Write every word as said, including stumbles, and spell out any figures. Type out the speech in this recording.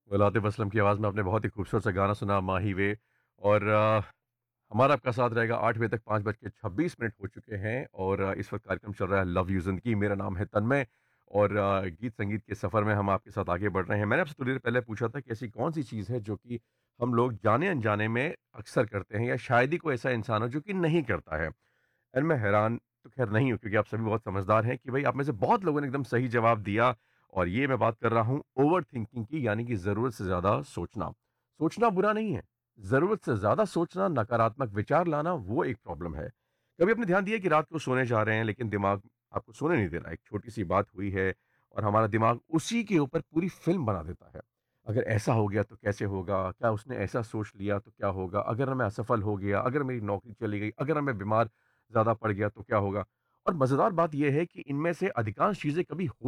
well, Atif Aslam की आवाज़ में आपने बहुत ही खूबसूरत सा गाना सुना माही वे और अ, हमारा आपका साथ रहेगा आठ बजे तक पाँच बज के छब्बीस मिनट हो चुके हैं और अ, इस वक्त कार्यक्रम चल रहा है लव यू ज़िंदगी। मेरा नाम है तन्मय और अ, गीत संगीत के सफ़र में हम आपके साथ आगे बढ़ रहे हैं। मैंने आपसे थोड़ी देर पहले पूछा था कि ऐसी कौन-सी चीज़ है जो कि हम लोग जाने-अनजाने में अक्सर करते हैं या शायद ही कोई ऐसा इंसान हो जो कि नहीं करता है। एंड मैं हैरान तो ख़ैर नहीं हूँ क्योंकि आप सभी बहुत समझदार हैं कि भई आप में से बहुत लोगों ने एकदम सही जवाब दिया और ये मैं बात कर रहा हूँ ओवर थिंकिंग की यानी कि ज़रूरत से ज़्यादा सोचना। सोचना बुरा नहीं है, ज़रूरत से ज़्यादा सोचना, नकारात्मक विचार लाना वो एक प्रॉब्लम है। कभी आपने ध्यान दिया कि रात को सोने जा रहे हैं लेकिन दिमाग आपको सोने नहीं दे रहा है, एक छोटी-सी बात हुई है और हमारा दिमाग उसी के ऊपर पूरी फ़िल्म बना देता है। अगर ऐसा हो गया तो कैसे होगा? क्या उसने ऐसा सोच लिया तो क्या होगा? अगर मैं असफल हो गया, अगर मेरी नौकरी चली गई, अगर मैं बीमार ज़्यादा पड़ गया तो क्या होगा? और मज़ेदार बात ये है कि इनमें से अधिकांश चीज़ें कभी हो